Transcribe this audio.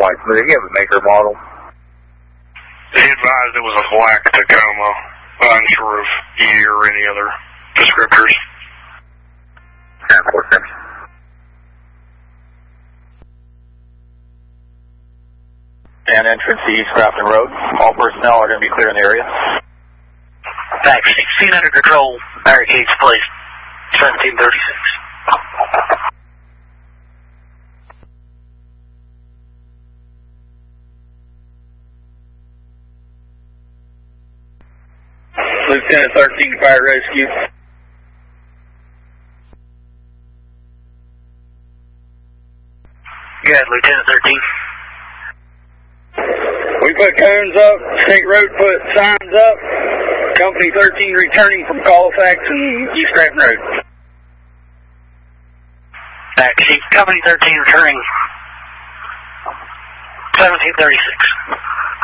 white. Do you have a maker model? He advised it was a black Tacoma, unsure of year or any other descriptors. Airport, thanks. And entrance to East Grafton Road. All personnel are going to be clear in the area. Thanks. Scene under control. Barricades placed. 1736. Lieutenant 13, Fire Rescue. Good, Lieutenant 13. We put cones up, State Road put signs up. Company 13 returning from Colfax and East Grafton Road. Thanks. Company 13 returning. 1736.